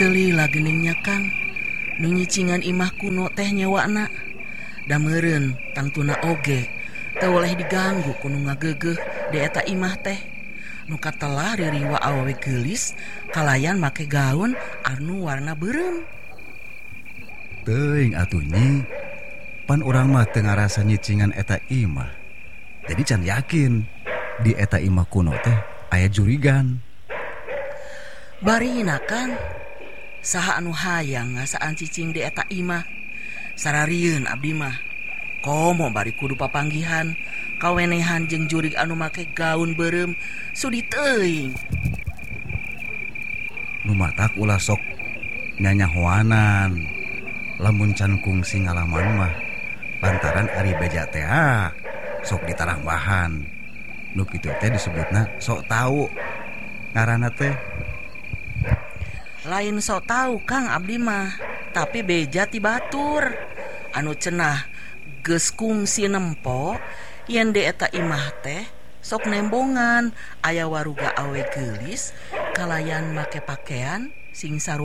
Teli lageningnya Kang nu nyicingan imah kuno teh nyawakna da meureun tangtuna oge teu oleh diganggu kuno ngagegeh di eta imah teh nu katelah ririwa awewe geulis kalayan make gaun anu warna beureum. Teuing atuh Nyi, pan urang mah teu ngarasa nyicingan eta imah. Jadi can yakin di eta imah kuno teh aya jurigan. Barina Kang, saha anu hayang ngasaan cicing di eta imah. Sararieun abdi mah komo bari kudu papanggihan kawenehan jeung jurig anu make gaun beureum sudi teuing. Nu matak ulah sok nyanyahoanan. Lamun can kungsi ngalaman mah lantaran ari beja teh sok ditarambahan. Nu kitu teh disebutna sok tahu. Ngaranna teh lain sok tahu Kang abdi mah, tapi beja ti batur anu cenah geus kungsi nempo yen di eta imah teh sok nembongan aya waruga awe geulis kalayan make pakaian sing saru